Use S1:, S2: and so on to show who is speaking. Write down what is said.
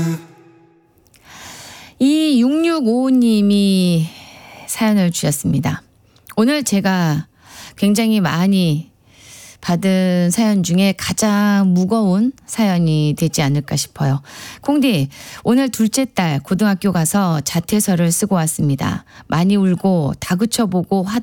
S1: 이 6655님이 사연을 주셨습니다. 오늘 제가 굉장히 많이 받은 사연 중에 가장 무거운 사연이 되지 않을까 싶어요. 콩디, 오늘 둘째 딸 고등학교 가서 자퇴서를 쓰고 왔습니다. 많이 울고 다그쳐보고